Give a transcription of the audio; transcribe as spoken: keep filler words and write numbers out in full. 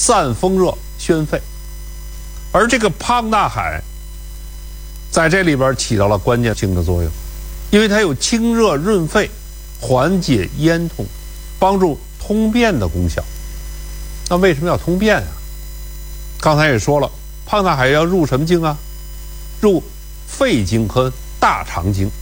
散风热、宣肺。而这个胖大海在这里边起到了关键性的作用，因为它有清热润肺、缓解咽痛、帮助通便的功效。那为什么要通便啊？刚才也说了，胖大海要入什么经啊？入肺经和大肠经。